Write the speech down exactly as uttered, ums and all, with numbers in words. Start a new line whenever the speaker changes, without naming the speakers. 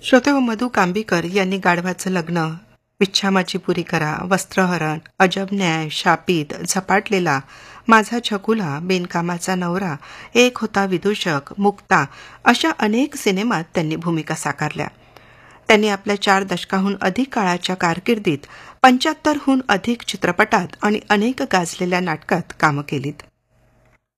श्रोते हो, मधु कांबीकर यांनी गाढवाचं लग्न, इच्छामाची पुरी करा, वस्त्रहरण, अजब न्याय, शापित, झपाटलेला, माझा छकुला, बिनकामाचा नवरा, एक होता विदूषक, मुक्ता अशा अनेक सिनेमात त्यांनी भूमिका साकारल्या. त्यांनी आपल्या चार दशकाहून अधिक काळाच्या कारकिर्दीत पंच्याहत्तरहून अधिक चित्रपटात आणि अनेक गाजलेल्या नाटकात कामं केलीत.